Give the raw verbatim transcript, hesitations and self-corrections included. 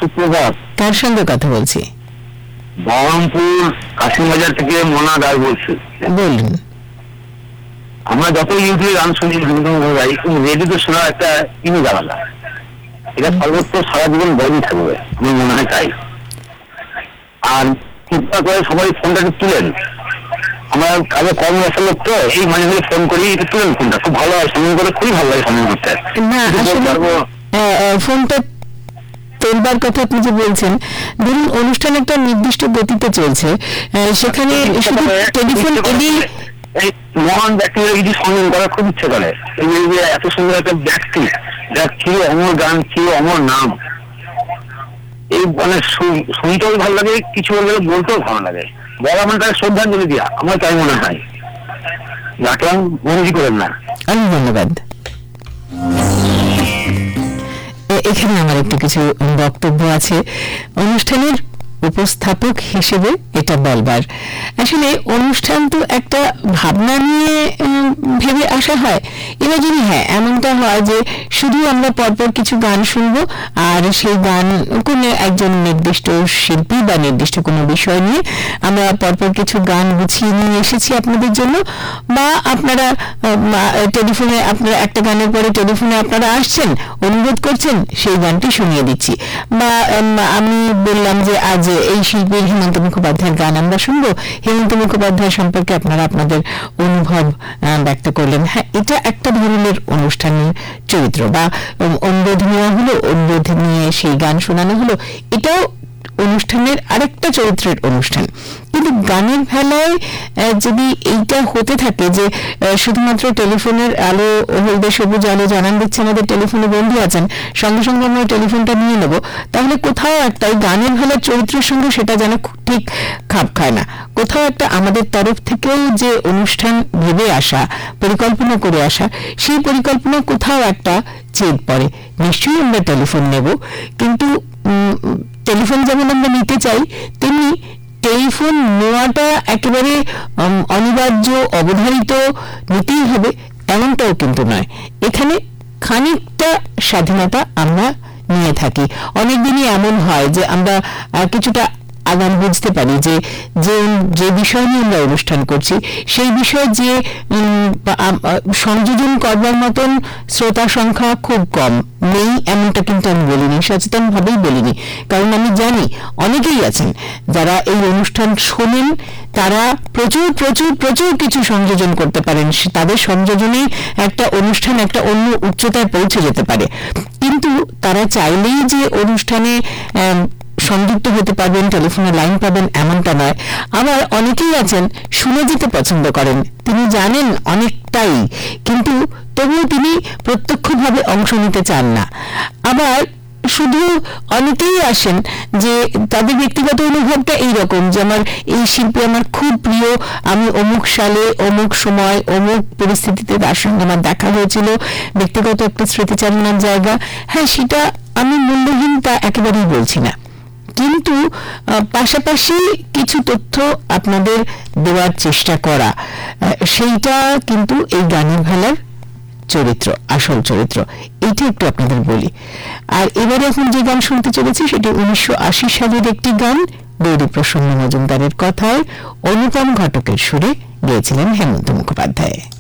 সুপ্রভাত। কার সঙ্গে কথা বলছি? বহরমপুর কাশিমবাজার থেকে মোনা রায় বলছি। বলুন। আমরা যত ইউটিউবে গান শুনি রেডিওতে শোনা একটা ইমেজ আলাদা, এটা সর্বত্র সারা জীবন বজায় থাকবে আমার মনে হয় তাই। আর চিন্তা করে সবাই ফোনটা একটু তুলেন, আমরা কাজে কর্ম আসা লোক তো এই মাঝে মাঝে ফোন করি, একটু তুলেন ফোনটা, খুব ভালো হয় সময় করে, খুবই ভালো লাগে সময় করতে। না ফোনটা তোলবার কথা আপনি যে বলছেন, ধরুন অনুষ্ঠান একটা নির্দিষ্ট গতিতে চলছে, সেখানে শুধু টেলিফোন এলেই মহান ব্যক্তিরা কিছু সম্মান করার খুব ইচ্ছে করে। এই যে এত সুন্দর একটা ব্যক্তি, যার ছিল অমর গান, ছিল অমর নাম, এই মানে শুনতেও ভালো লাগে, কিছু বললে বলতেও ভালো লাগে, বলা মানে তাকে শ্রদ্ধাঞ্জলি দিয়া, আমার তাই মনে হয়। রাখলাম, মনোজি করেন না। অনেক ধন্যবাদ। এখানে আমার একটু কিছু বক্তব্য আছে অনুষ্ঠানের উপস্থাপক হিসেবে এটা বলবার। আসলে অনুষ্ঠান তো একটা ভাবনা নিয়ে ভেবে আসা হয়। এবার যদি হ্যাঁ এমনটা হয় যে শুধু আমরা পরপর কিছু গান শুনবো আর সেই গান কোনো একজন নির্দিষ্ট শিল্পী বা নির্দিষ্ট কোনো বিষয় নিয়ে আমরা পরপর কিছু গান গুছিয়ে নিয়ে এসেছি আপনাদের জন্য, বা আপনারা টেলিফোনে আপনারা একটা গানের পরে টেলিফোনে আপনারা আসছেন, অনুরোধ করছেন, সেই গানটি শুনিয়ে দিচ্ছি, বা আমি বললাম যে আজ এই শিল্পী হেমন্ত মুখোপাধ্যায়ের গান আমরা শুনবো, হেমন্ত মুখোপাধ্যায় সম্পর্কে আপনারা আপনাদের অনুভব ব্যক্ত করলেন। হ্যাঁ, এটা একটা ধরনের অনুষ্ঠানের চরিত্র, বা অনুরোধ নেওয়া হলো, অনুরোধ নিয়ে সেই গান শোনানো হলো, এটাও অনুষ্ঠানের আরেকটা চরিত্রের অনুষ্ঠান। কিন্তু গানের বেলায় যদি এইটা হতে থাকে যে শুধুমাত্র টেলিফোনের আলো হলদে সবুজ আলো জানান দিচ্ছে আমাদের টেলিফোনে বন্ধু আছেন, সঙ্গে সঙ্গে আমরা টেলিফোনটা নিয়ে নেব, তাহলে কোথাও একটা গানের বেলার চরিত্রের সঙ্গে সেটা যেন ঠিক খাপ খায় না। কোথাও একটা আমাদের তরফ থেকেও যে অনুষ্ঠান ভেবে আসা, পরিকল্পনা করে আসা, সেই পরিকল্পনা কোথাও একটা ছেদ পড়ে। নিশ্চয়ই আমরা টেলিফোন নেব, কিন্তু টেলিফোন যেমন আমরা নিতে চাই, তেমনি টেলিফোন নেওয়াটা একেবারে অনিবার্য, অবধারিত, নিতেই হবে এমনটাও কিন্তু নয়। এখানে খানিকটা স্বাধীনতা আমরা নিয়ে থাকি। অনেকদিনই এমন হয় যে আমরা কিছুটা আগাম বুঝতে পারি যে যে বিষয় নিয়ে আমরা অনুষ্ঠান করছি সেই বিষয়ে যে সংযোজন করবার মতন শ্রোতা সংখ্যা খুব কম, নেই এমনটা কিন্তু আমি বলিনি, সচেতন ভাবেই বলিনি, কারণ আমি জানি অনেকেই আছেন যারা এই অনুষ্ঠান শোনেন, তারা প্রচুর প্রচুর প্রচুর কিছু সংযোজন করতে পারেন, তাদের সংযোজনেই একটা অনুষ্ঠান একটা অন্য উচ্চতায় পৌঁছে যেতে পারে। কিন্তু তারা চাইলেই যে অনুষ্ঠানে সংযুক্ত হতে পারবেন, টেলিফোনে লাইন পাবেন এমনটা নয়। আবার অনেকেই আছেন শুনে যেতে পছন্দ করেন, তিনি জানেন অনেকটাই, কিন্তু তবুও তিনি প্রত্যক্ষভাবে অংশ নিতে চান না। আবার শুধু অনেকেই আসেন যে তাদের ব্যক্তিগত অনুভবটা এইরকম যে আমার এই শিল্পী আমার খুব প্রিয়, আমি অমুক সালে অমুক সময় অমুক পরিস্থিতিতে তার সঙ্গে আমার দেখা হয়েছিল, ব্যক্তিগত একটা স্মৃতিচারণার জায়গা। হ্যাঁ, সেটা আমি মূল্যহীন তা একেবারেই বলছি না, কিন্তু পাশাপাশি কিছু তথ্য আপনাদের দেওয়ার চেষ্টা করা, সেইটা কিন্তু এই গানের ভেলার চরিত্র, আসল চরিত্র। এইটা একটু আপনাদের বলি। আর এবারে এখন যে গান শুনতে চলেছি সেটি উনিশশো আশি সালের একটি গান, গৌরী প্রসন্ন মজুমদারের কথায় অনুপম ঘটকের সুরে গেয়েছিলেন হেমন্ত মুখোপাধ্যায়।